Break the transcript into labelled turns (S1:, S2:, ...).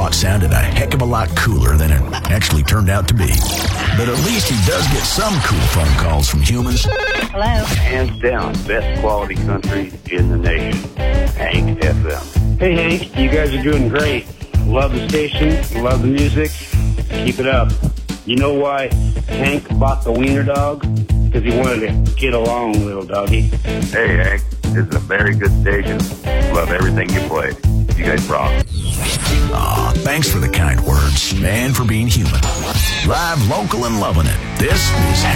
S1: thought sounded a heck of a lot cooler than it actually turned out to be. But at least he does get some cool phone calls from humans.
S2: Hello?
S3: Hands down, best quality country in the nation. Hank FM.
S4: Hey, Hank, you guys are doing great. Love the station, love the music. Keep it up. You know why Hank bought the wiener dog? Because he wanted to get along, little doggy.
S3: Hey, Hank, this is a very good station. Love everything you play. You guys rock.
S1: Aw, thanks for the kind words and for being human. Live, local, and loving it. This is